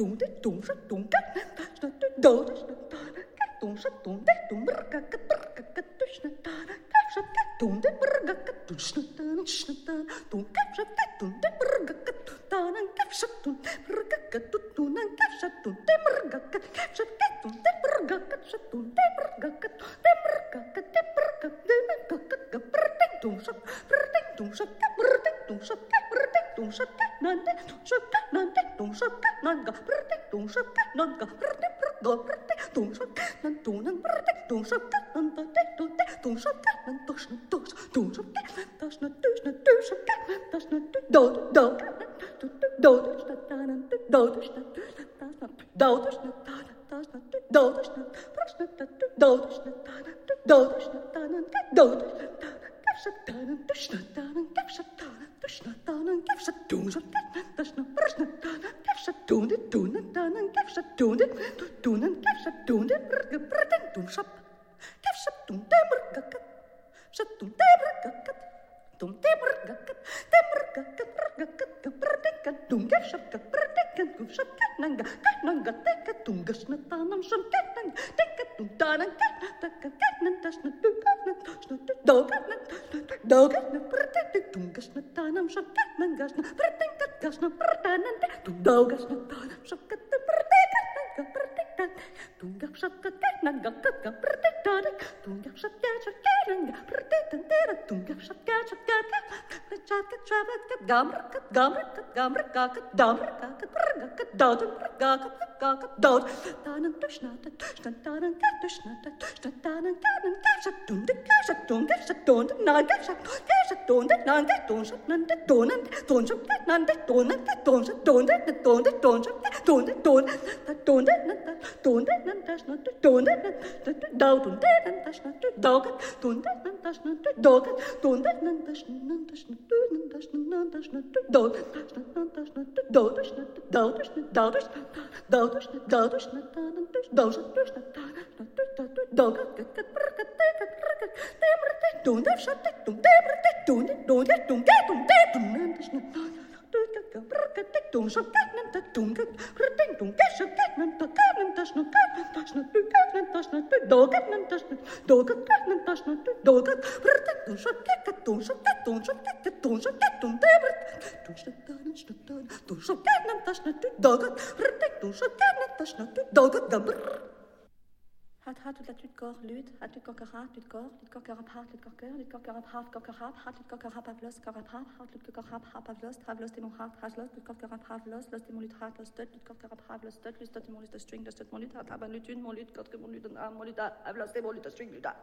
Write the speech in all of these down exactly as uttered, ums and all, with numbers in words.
Hat hat ut lat ut kor lut, hat ut kokara, ut kor, ut kokara part, ut koker, ut kokara part, kokara, hat ut kokara pavlos, kokara, hat ut kokara pavlos, pavlos demon hat, haslos, ut kokara pavlos, los demon lut hat, los stot, ut kokara pavlos, stot, los stot demon lut string, los stot mon lut hat, aber lut un mon lut, kot mon lut un mon lut, pavlos demon lut string lut.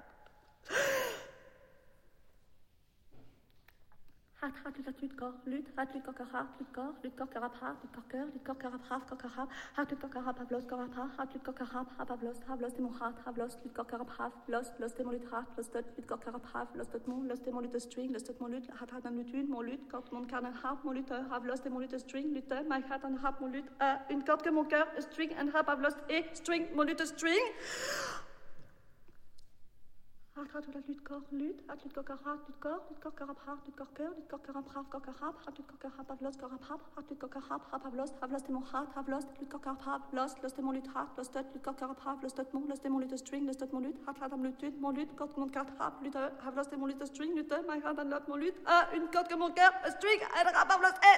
Hat hat ut lat ut kor lut, hat ut kokara, ut kor, ut kokara part, ut koker, ut kokara part, kokara, hat ut kokara pavlos, kokara, hat ut kokara pavlos, pavlos demon hat, pavlos, ut kokara pavlos, los demon lut hat, los stot, ut kokara pavlos, los stot mon, los demon lut string, los stot mon lut, hat hat un lut un mon lut, kot mon kan hat mon lut, pavlos demon lut string, lut, my hat un hat mon lut, une kot que mon cœur string and hat pavlos et string mon lut string. Hat hat ut lut kor lut, hat lut kokara, lut kor, lut kokara part, lut koker, lut kokara part, kokara, hat lut kokara pavlos, kokara part, hat lut kokara pavlos, pavlos demon hat, pavlos, lut kokara pavlos, los demon lut hat, los stot, lut kokara pavlos, stot mon, los demon lut string, los stot mon lut, hat hat am lut mon lut, kot mon kat hat, lut, pavlos demon lut string, lut, my hat un lot mon lut, une kot que mon cœur string, and pavlos et